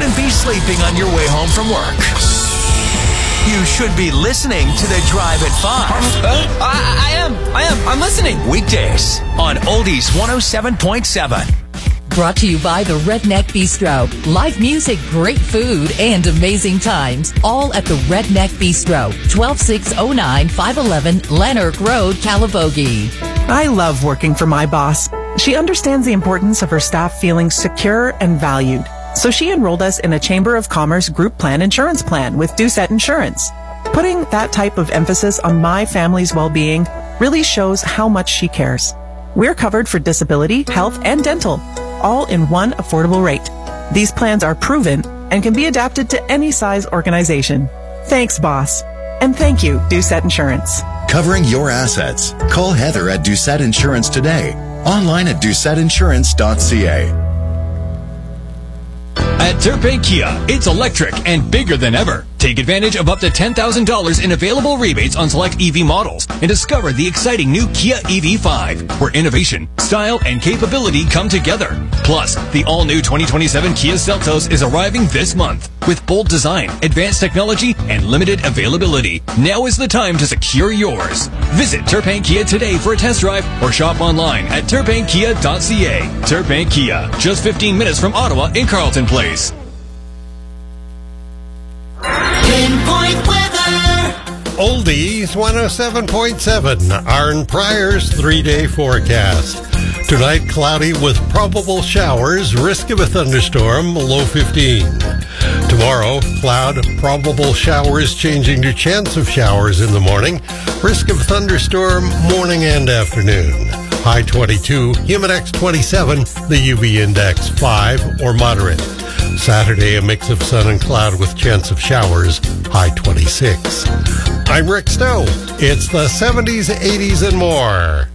shouldn't be sleeping on your way home from work. You should be listening to The Drive at 5. I am. I'm listening. Weekdays on Oldies 107.7. Brought to you by the Redneck Bistro. Live music, great food, and amazing times. All at the Redneck Bistro. 12609 511 Lanark Road, Calabogie. I love working for my boss. She understands the importance of her staff feeling secure and valued. So she enrolled us in a Chamber of Commerce group plan insurance plan with Doucette Insurance. Putting that type of emphasis on my family's well-being really shows how much she cares. We're covered for disability, health, and dental, all in one affordable rate. These plans are proven and can be adapted to any size organization. Thanks, boss. And thank you, Doucette Insurance. Covering your assets. Call Heather at Doucette Insurance today. Online at doucetteinsurance.ca. At Turpin Kia, it's electric and bigger than ever. Take advantage of up to $10,000 in available rebates on select EV models and discover the exciting new Kia EV5, where innovation, style, and capability come together. Plus, the all-new 2027 Kia Seltos is arriving this month with bold design, advanced technology, and limited availability. Now is the time to secure yours. Visit Turpin Kia today for a test drive or shop online at turpinkia.ca. Turpin Kia, just 15 minutes from Ottawa in Carleton Place. Pinpoint weather. Oldies 107.7. Arn Pryor's 3-day forecast. Tonight, cloudy with probable showers, risk of a thunderstorm, low 15. Tomorrow, cloud, probable showers changing to chance of showers in the morning, risk of thunderstorm morning and afternoon. High 22, Humidex 27, the UV index 5 or moderate. Saturday, a mix of sun and cloud with chance of showers, high 26. I'm Rick Stowe. It's the 70s, 80s, and more.